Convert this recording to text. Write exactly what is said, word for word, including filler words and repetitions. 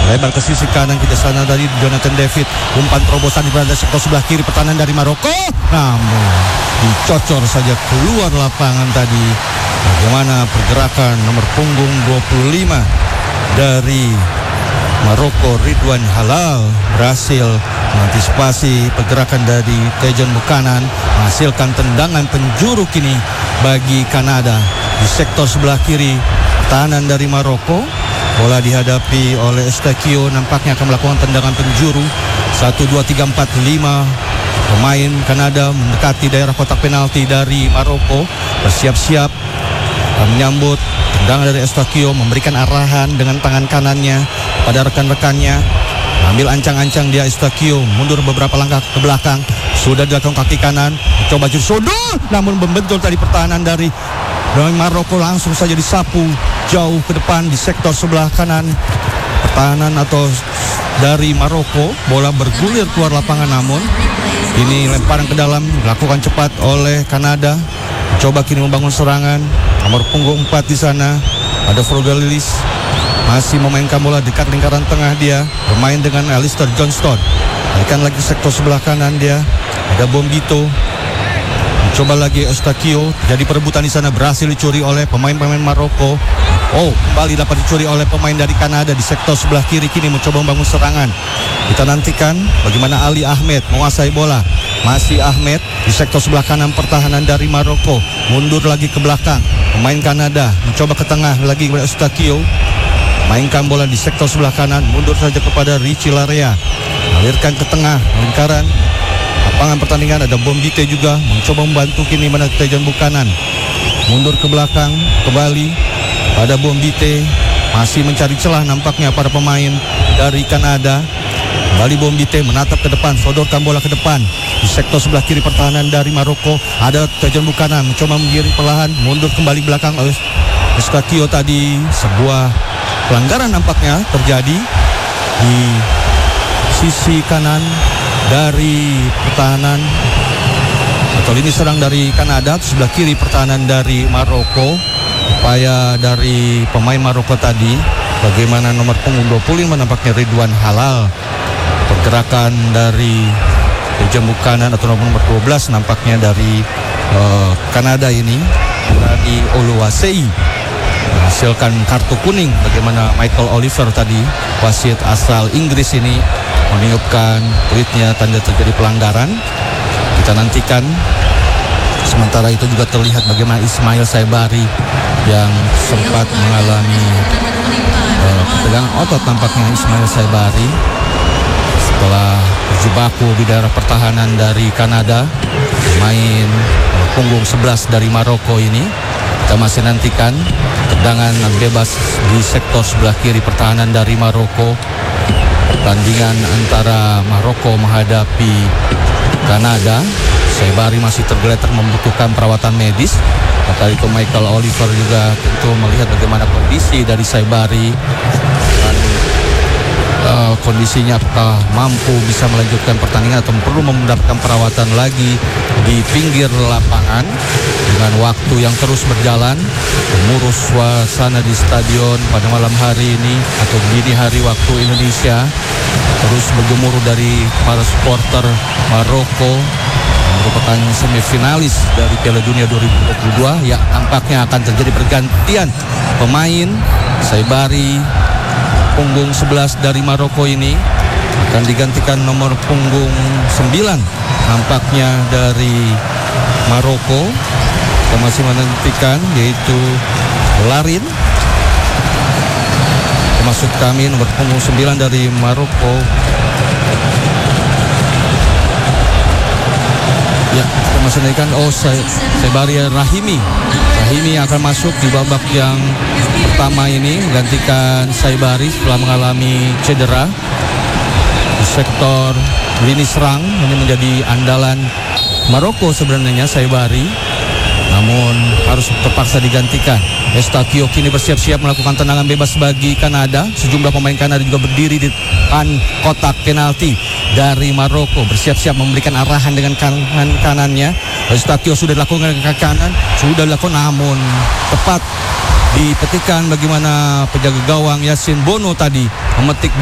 Lebar ke sisi kanan kita sana dari Jonathan David. Umpan terobosan di berada sektor sebelah kiri, pertahanan dari Maroko. Namun dicocor saja keluar lapangan tadi. Bagaimana pergerakan nomor punggung dua puluh lima dari Maroko, Ridwan Halal, berhasil mengantisipasi pergerakan dari Tejan Buchanan, menghasilkan tendangan penjuru kini bagi Kanada. Di sektor sebelah kiri pertahanan dari Maroko, bola dihadapi oleh Eustachio, nampaknya akan melakukan tendangan penjuru. Satu, dua, tiga, empat, lima pemain Kanada mendekati daerah kotak penalti dari Maroko, bersiap-siap menyambut tendangan dari Eustachio, memberikan arahan dengan tangan kanannya pada rekan-rekannya. Ambil ancang-ancang dia Eustachio, mundur beberapa langkah ke belakang. Sudah dilakukan kaki kanan, coba jurus sodor, namun membentul tadi pertahanan dari dari Maroko, langsung saja disapu jauh ke depan di sektor sebelah kanan pertahanan atau dari Maroko. Bola bergulir keluar lapangan, namun ini lemparan ke dalam dilakukan cepat oleh Kanada. Coba kini membangun serangan. Nomor punggung empat di sana ada Frogalilis, masih memainkan bola dekat lingkaran tengah dia, bermain dengan Alistair Johnston. Balikan lagi sektor sebelah kanan dia, ada Bombito. Coba lagi Eustachio, jadi perebutan di sana berhasil dicuri oleh pemain-pemain Maroko. Oh, kembali dapat dicuri oleh pemain dari Kanada di sektor sebelah kiri, kini mencoba membangun serangan. Kita nantikan bagaimana Ali Ahmed menguasai bola. Masih Ahmed di sektor sebelah kanan pertahanan dari Maroko, mundur lagi ke belakang. Pemain Kanada mencoba ke tengah lagi kepada Eustachio. Mainkan bola di sektor sebelah kanan, mundur saja kepada Richie Larea. Alirkan ke tengah lingkaran lapangan pertandingan, ada Bombite juga mencoba membantu kini mana Tejan Buchanan. Mundur ke belakang kembali pada Bombite, masih mencari celah nampaknya para pemain dari Kanada. Kembali Bombite menatap ke depan, sodorkan bola ke depan. Di sektor sebelah kiri pertahanan dari Maroko ada Tejan Buchanan mencoba menggiring perlahan, mundur kembali belakang oleh Eustachio tadi. Sebuah pelanggaran nampaknya terjadi di sisi kanan dari pertahanan atau lini serang dari Kanada. Sebelah kiri pertahanan dari Maroko. Upaya dari pemain Maroko tadi, bagaimana nomor punggung dua puluh lima nampaknya Ridwan Halal. Pergerakan dari Tejan Buchanan atau nomor dua belas nampaknya dari uh, Kanada ini, dari Oluwaseyi, menghasilkan kartu kuning. Bagaimana Michael Oliver tadi, wasit asal Inggris ini, meniupkan tweetnya tanda terjadi pelanggaran. Kita nantikan. Sementara itu juga terlihat bagaimana Ismail Saibari yang sempat mengalami uh, ketegangan otot nampaknya Ismail Saibari setelah berjibaku di daerah pertahanan dari Kanada. Main uh, punggung sebelas dari Maroko ini. Kita masih nantikan tendangan bebas di sektor sebelah kiri pertahanan dari Maroko. Pertandingan antara Maroko menghadapi Kanada. Saibari masih tergeletak membutuhkan perawatan medis. Maka itu Michael Oliver juga tentu melihat bagaimana kondisi dari Saibari dan uh, kondisinya, apakah mampu bisa melanjutkan pertandingan atau perlu mendapatkan perawatan lagi di pinggir lapangan. Dengan waktu yang terus berjalan, mengurus suasana di stadion pada malam hari ini atau dini hari waktu Indonesia terus bergemuruh dari para supporter Maroko, merupakan semifinalis dari Piala Dunia dua ribu dua puluh dua. Ya, tampaknya akan terjadi pergantian pemain. Saibari punggung sebelas dari Maroko ini akan digantikan nomor punggung sembilan nampaknya dari Maroko. Kita masih menantikan, yaitu Larin. Termasuk kami nomor punggung sembilan dari Maroko. Ya, kita masih menantikan. Oh, Saibari Rahimi. Rahimi akan masuk di babak yang pertama ini menggantikan Saibari setelah mengalami cedera di sektor lini serang. Ini menjadi andalan Maroko sebenarnya Saibari, namun harus terpaksa digantikan. Eustachio kini bersiap-siap melakukan tendangan bebas bagi Kanada. Sejumlah pemain Kanada juga berdiri di depan kotak penalti dari Maroko, bersiap-siap memberikan arahan dengan kanan kanannya. Eustachio sudah dilakukan dengan kaki kanan, sudah dilakukan, namun tepat dipetikan bagaimana penjaga gawang Yasin Bono tadi memetik